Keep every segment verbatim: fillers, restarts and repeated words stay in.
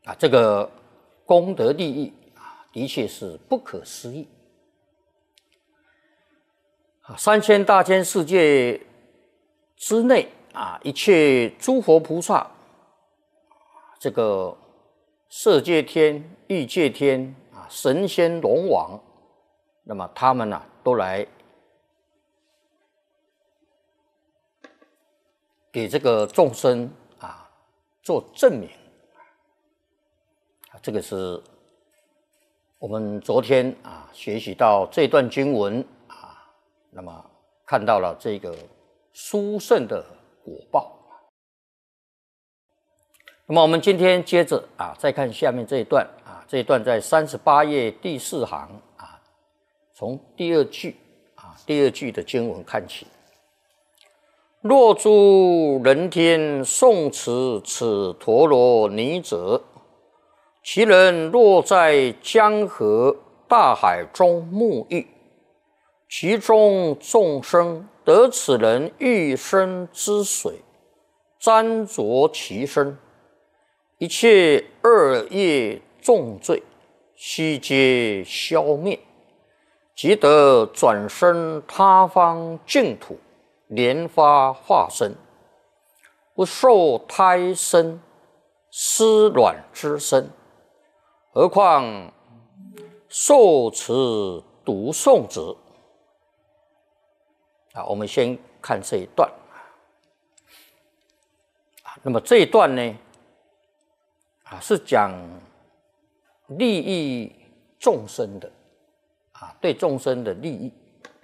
啊，这个功德利益啊，的确是不可思议。啊，三千大千世界之内啊，一切诸佛菩萨，这个色界天、欲界天啊，神仙龙王，那么他们呢、啊，都来给这个众生啊做证明。这个是我们昨天啊学习到这段经文啊，那么看到了这个殊胜的果报。那么我们今天接着啊再看下面这一段啊，这一段在三十八页第四行啊，从第二句啊第二句的经文看起。若诸人天诵持此陀罗尼者，其人若在江河大海中沐浴，其中众生得此人浴身之水，沾着其身，一切恶业重罪悉皆消灭，即得转生他方净土，莲花化身，不受胎生、湿卵之身。何况受持读诵者啊，我们先看这一段啊。那么这一段呢，啊是讲利益众生的啊，对众生的利益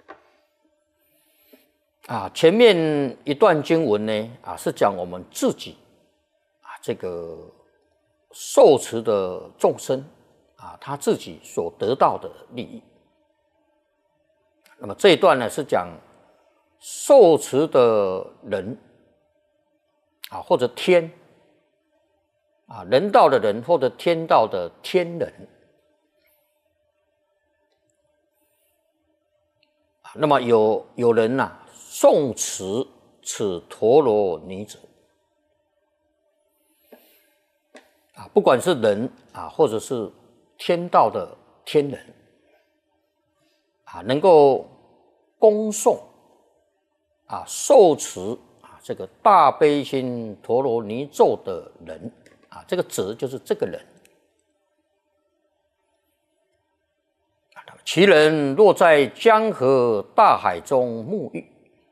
啊。前面一段经文呢，啊是讲我们自己啊这个。受持的众生啊，他自己所得到的利益。那么这一段呢，是讲受持的人啊，或者天啊，人道的人或者天道的天人。那么有有人呐、啊，诵持此陀罗尼者。啊，不管是人啊，或者是天道的天人啊，能够恭诵啊、受持啊这个大悲心陀罗尼咒的人啊，这个者就是这个人。其人若在江河大海中沐浴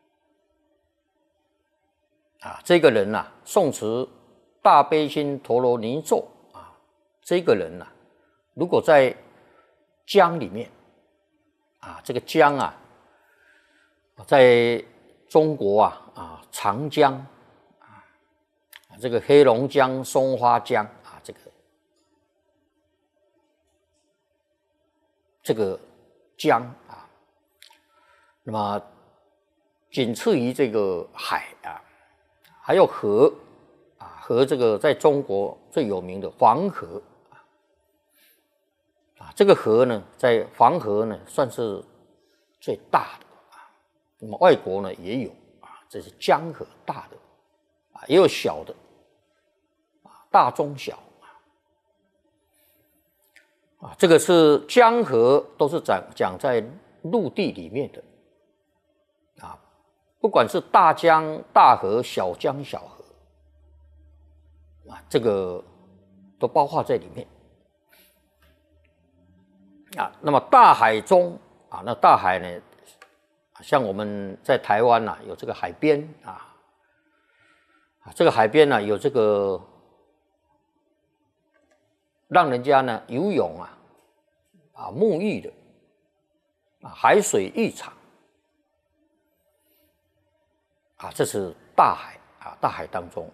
啊，这个人呐、啊，诵持大悲心陀罗尼咒啊，这个人呐、啊，如果在江里面啊，这个江啊，在中国啊啊长江啊，这个黑龙江、松花江啊，这个这个江啊，那么仅次于这个海啊，还有河。和这个在中国最有名的黄河啊，这个河呢，在黄河呢算是最大的啊。那么外国呢也有啊，这是江河大的啊，也有小的啊，大中小啊。这个是江河，都是讲讲在陆地里面的啊，不管是大江、大河、小江、小河。啊，这个都包括在里面啊。那么大海中啊，那大海呢，像我们在台湾呐、啊，有这个海边啊，啊，这个海边呢、啊、有这个让人家呢游泳啊、啊沐浴的啊海水浴场啊，这是大海啊，大海当中。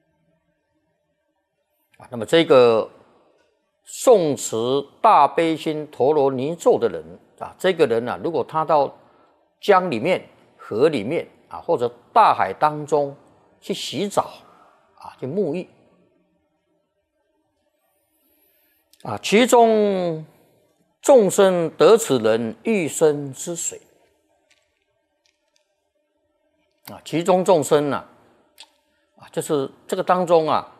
啊，那么这个诵持大悲心陀罗尼咒的人啊，这个人啊，如果他到江里面、河里面啊，或者大海当中去洗澡啊，去沐浴啊，其中众生得此人浴身之水啊，其中众生呢啊，就是这个当中啊。